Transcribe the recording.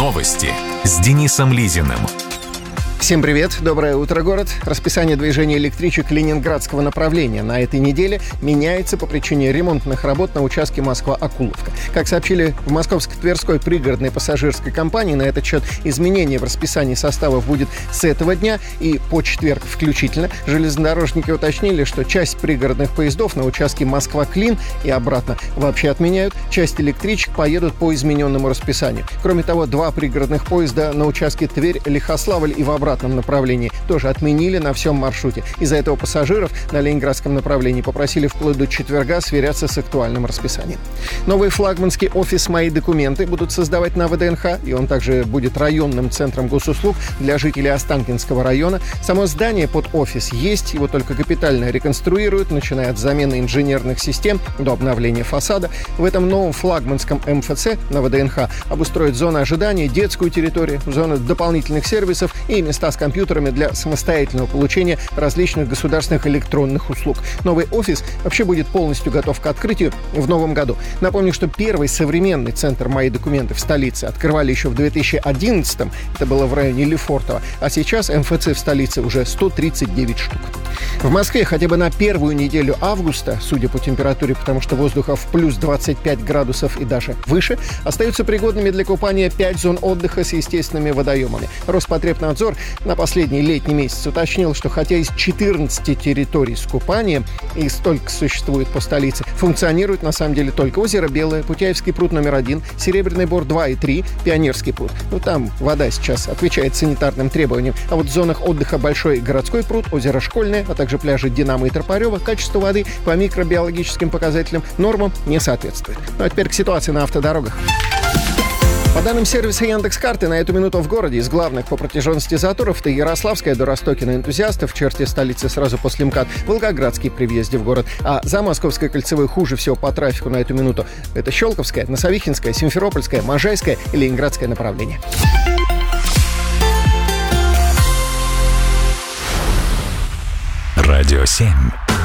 Новости с Денисом Лизиным. Всем привет, доброе утро, город. Расписание движения электричек ленинградского направления на этой неделе меняется по причине ремонтных работ на участке Москва-Окуловка. Как сообщили в Московско-Тверской пригородной пассажирской компании, на этот счет изменение в расписании составов будет с этого дня и по четверг включительно. Железнодорожники уточнили, что часть пригородных поездов на участке Москва-Клин и обратно вообще отменяют. Часть электричек поедут по измененному расписанию. Кроме того, 2 пригородных поезда на участке Тверь-Лихославль и в обратном направлении тоже отменили на всем маршруте. Из-за этого пассажиров на ленинградском направлении попросили вплоть до четверга сверяться с актуальным расписанием. Новый флагманский офис «Мои документы» будут создавать на ВДНХ, и он также будет районным центром госуслуг для жителей Останкинского района. Само здание под офис есть, его только капитально реконструируют, начиная от замены инженерных систем до обновления фасада. В этом новом флагманском МФЦ на ВДНХ обустроят зоны ожидания, детскую территорию, зоны дополнительных сервисов и места с компьютерами для самостоятельного получения различных государственных электронных услуг. Новый офис вообще будет полностью готов к открытию в новом году. Напомню, что первый современный центр «Мои документы» в столице открывали еще в 2011-м. Это было в районе Лефортово. А сейчас МФЦ в столице уже 139 штук. В Москве хотя бы на первую неделю августа, судя по температуре, потому что воздуха в плюс 25 градусов и даже выше, остаются пригодными для купания 5 зон отдыха с естественными водоемами. Роспотребнадзор на последний летний месяц уточнил, что хотя из 14 территорий с купанием, и столько существует по столице, функционирует на самом деле только озеро Белое, Путяевский пруд номер 1, Серебряный Бор 2 и 3, Пионерский пруд. Там вода сейчас отвечает санитарным требованиям. А вот в зонах отдыха Большой городской пруд, озеро Школьное, а также пляжи Динамо и Тропарева, качество воды по микробиологическим показателям нормам не соответствует. А теперь к ситуации на автодорогах. По данным сервиса Яндекс.Карты, на эту минуту в городе из главных по протяженности заторов это Ярославская до Ростокина Энтузиастов, в черте столицы сразу после МКАД, Волгоградский при въезде в город. А за Московской кольцевой хуже всего по трафику на эту минуту это Щелковская, Носовихинская, Симферопольская, Можайская и Ленинградское направление. Радио 7.